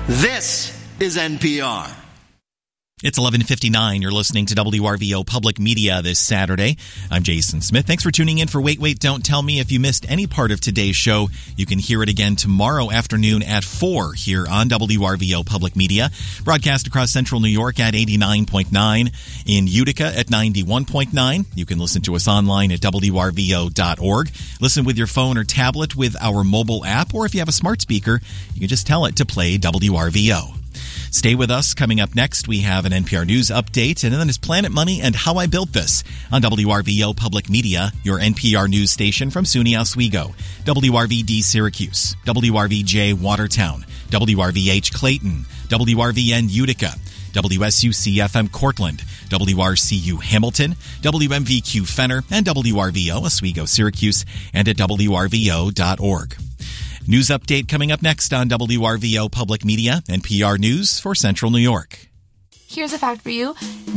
This is NPR. It's 11:59. You're listening to WRVO Public Media this Saturday. I'm Jason Smith. Thanks for tuning in for Wait, Wait, Don't Tell Me. If you missed any part of today's show, you can hear it again tomorrow afternoon at 4 here on WRVO Public Media. Broadcast across central New York at 89.9, in Utica at 91.9. You can listen to us online at WRVO.org. Listen with your phone or tablet with our mobile app, or if you have a smart speaker, you can just tell it to play WRVO. Stay with us. Coming up next, we have an NPR News update, and then it's Planet Money and How I Built This on WRVO Public Media, your NPR News station from SUNY Oswego, WRVD Syracuse, WRVJ Watertown, WRVH Clayton, WRVN Utica, WSUC-FM Cortland, WRCU Hamilton, WMVQ Fenner, and WRVO Oswego Syracuse, and at WRVO.org. News update coming up next on WRVO Public Media, NPR News for Central New York. Here's a fact for you.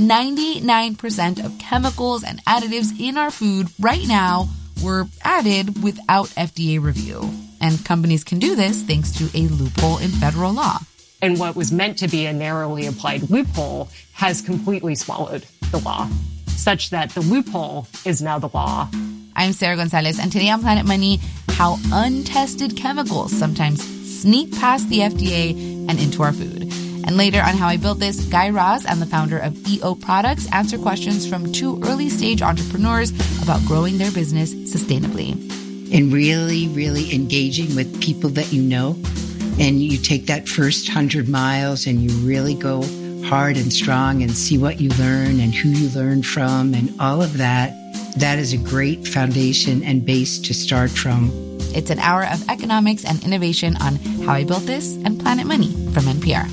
99% of chemicals and additives in our food right now were added without FDA review. And companies can do this thanks to a loophole in federal law. And what was meant to be a narrowly applied loophole has completely swallowed the law, such that the loophole is now the law. I'm Sarah Gonzalez, and today on Planet Money, how untested chemicals sometimes sneak past the FDA and into our food. And later on How I Built This, Guy Raz and the founder of EO Products answer questions from two early-stage entrepreneurs about growing their business sustainably. And really, really engaging with people that you know. And you take that first 100 miles and you really go hard and strong and see what you learn and who you learn from and all of that. That is a great foundation and base to start from. It's an hour of economics and innovation on How I Built This and Planet Money from NPR.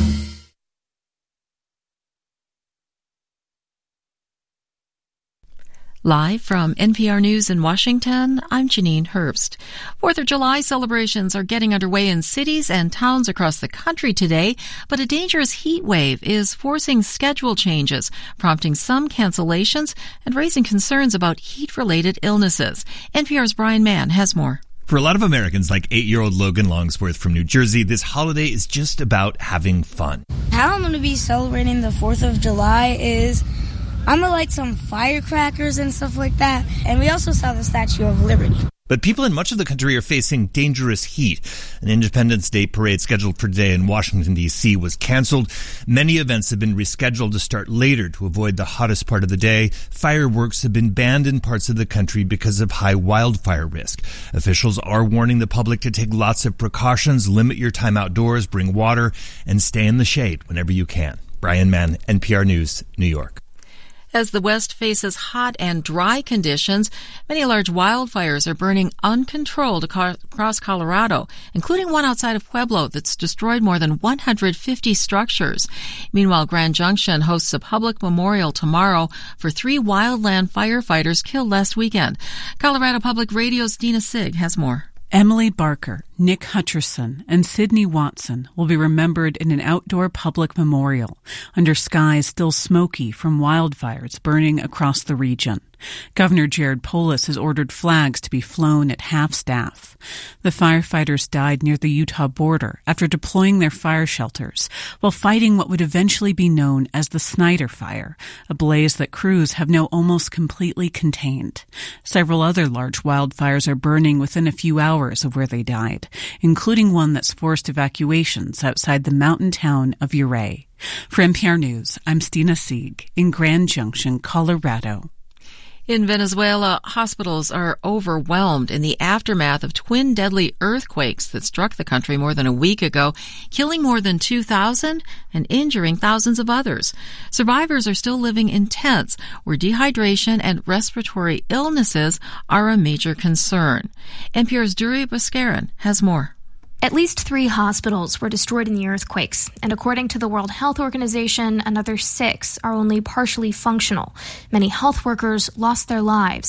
Live from NPR News in Washington, I'm Janine Herbst. 4th of July celebrations are getting underway in cities and towns across the country today, but a dangerous heat wave is forcing schedule changes, prompting some cancellations and raising concerns about heat-related illnesses. NPR's Brian Mann has more. For a lot of Americans, like 8-year-old Logan Longsworth from New Jersey, this holiday is just about having fun. How I'm going to be celebrating the 4th of July is I'm going to light some firecrackers and stuff like that. And we also saw the Statue of Liberty. But people in much of the country are facing dangerous heat. An Independence Day parade scheduled for today in Washington, D.C. was canceled. Many events have been rescheduled to start later to avoid the hottest part of the day. Fireworks have been banned in parts of the country because of high wildfire risk. Officials are warning the public to take lots of precautions, limit your time outdoors, bring water, and stay in the shade whenever you can. Brian Mann, NPR News, New York. As the West faces hot and dry conditions, many large wildfires are burning uncontrolled across Colorado, including one outside of Pueblo that's destroyed more than 150 structures. Meanwhile, Grand Junction hosts a public memorial tomorrow for 3 wildland firefighters killed last weekend. Colorado Public Radio's Dina Sig has more. Emily Barker, Nick Hutcherson, and Sidney Watson will be remembered in an outdoor public memorial under skies still smoky from wildfires burning across the region. Governor Jared Polis has ordered flags to be flown at half-staff. The firefighters died near the Utah border after deploying their fire shelters while fighting what would eventually be known as the Snyder Fire, a blaze that crews have now almost completely contained. Several other large wildfires are burning within a few hours of where they died, including one that's forced evacuations outside the mountain town of Ouray. For NPR News, I'm Stina Sieg in Grand Junction, Colorado. In Venezuela, hospitals are overwhelmed in the aftermath of twin deadly earthquakes that struck the country more than a week ago, killing more than 2,000 and injuring thousands of others. Survivors are still living in tents where dehydration and respiratory illnesses are a major concern. NPR's Duri Bhaskaran has more. At least 3 hospitals were destroyed in the earthquakes, and according to the World Health Organization, another 6 are only partially functional. Many health workers lost their lives.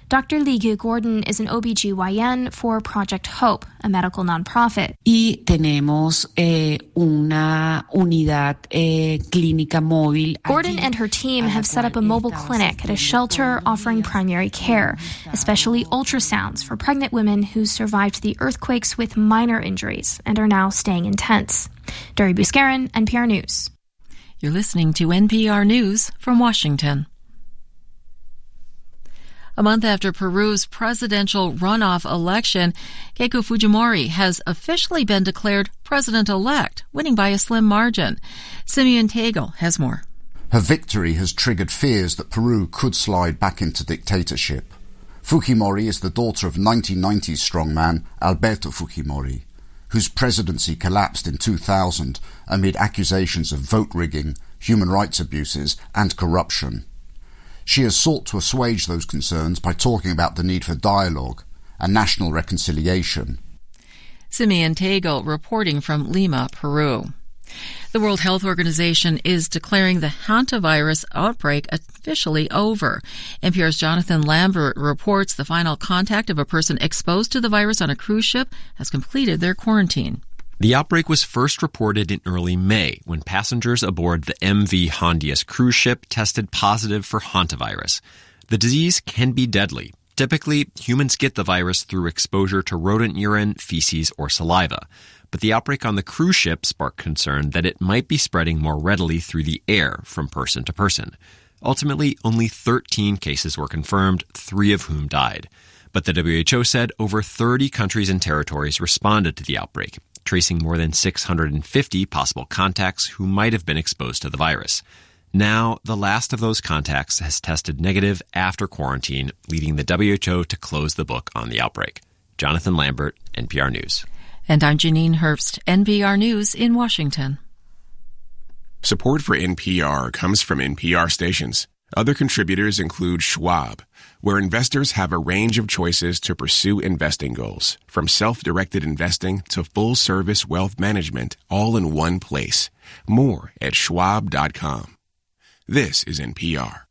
Dr. Ligue Gordon is an OBGYN for Project Hope, a medical nonprofit. Y tenemos una unidad clínica móvil. Gordon and her team have set up a mobile clinic at a shelter offering primary care, especially ultrasounds for pregnant women who survived the earthquakes with minor injuries and are now staying in tents. Dori Buscarin, NPR News. You're listening to NPR News from Washington. A month after Peru's presidential runoff election, Keiko Fujimori has officially been declared president-elect, winning by a slim margin. Simeon Tegel has more. Her victory has triggered fears that Peru could slide back into dictatorship. Fujimori is the daughter of 1990s strongman Alberto Fujimori, whose presidency collapsed in 2000 amid accusations of vote rigging, human rights abuses, and corruption. She has sought to assuage those concerns by talking about the need for dialogue and national reconciliation. Simeon Tegel reporting from Lima, Peru. The World Health Organization is declaring the hantavirus outbreak officially over. NPR's Jonathan Lambert reports the final contact of a person exposed to the virus on a cruise ship has completed their quarantine. The outbreak was first reported in early May when passengers aboard the MV Hondias cruise ship tested positive for hantavirus. The disease can be deadly. Typically, humans get the virus through exposure to rodent urine, feces, or saliva. But the outbreak on the cruise ship sparked concern that it might be spreading more readily through the air from person to person. Ultimately, only 13 cases were confirmed, 3 of whom died. But the WHO said over 30 countries and territories responded to the outbreak, tracing more than 650 possible contacts who might have been exposed to the virus. Now, the last of those contacts has tested negative after quarantine, leading the WHO to close the book on the outbreak. Jonathan Lambert, NPR News. And I'm Janine Herbst, NPR News in Washington. Support for NPR comes from NPR stations. Other contributors include Schwab, where investors have a range of choices to pursue investing goals, from self-directed investing to full-service wealth management, all in one place. More at schwab.com. This is NPR.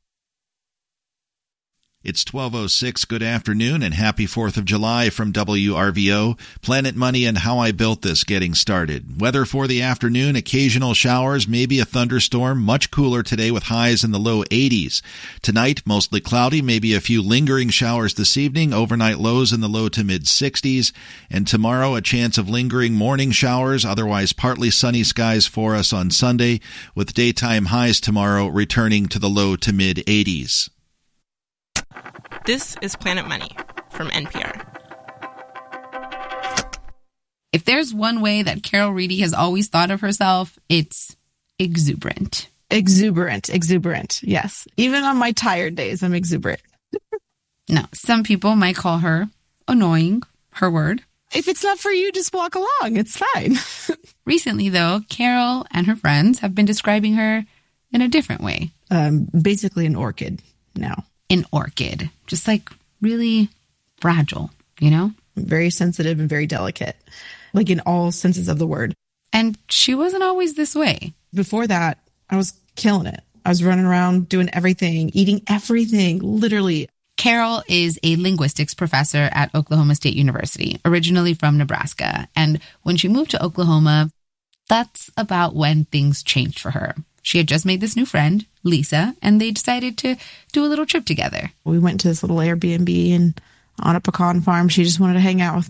It's 12:06. Good afternoon and happy 4th of July from WRVO. Planet Money and How I Built This getting started. Weather for the afternoon, occasional showers, maybe a thunderstorm. Much cooler today with highs in the low 80s. Tonight, mostly cloudy, maybe a few lingering showers this evening. Overnight lows in the low to mid 60s. And tomorrow, a chance of lingering morning showers, otherwise partly sunny skies for us on Sunday, with daytime highs tomorrow returning to the low to mid 80s. This is Planet Money from NPR. If there's one way that Carol Reedy has always thought of herself, it's exuberant. Exuberant. Yes. Even on my tired days, I'm exuberant. Now, some people might call her annoying, her word. If it's not for you, just walk along. It's fine. Recently, though, Carol and her friends have been describing her in a different way. Basically an orchid now. An orchid. Just like really fragile, you know? Very sensitive and very delicate. Like in all senses of the word. And she wasn't always this way. Before that, I was killing it. I was running around doing everything, eating everything, literally. Carol is a linguistics professor at Oklahoma State University, originally from Nebraska. And when she moved to Oklahoma, that's about when things changed for her. She had just made this new friend, Lisa, and they decided to do a little trip together. We went to this little Airbnb and on a pecan farm. She just wanted to hang out with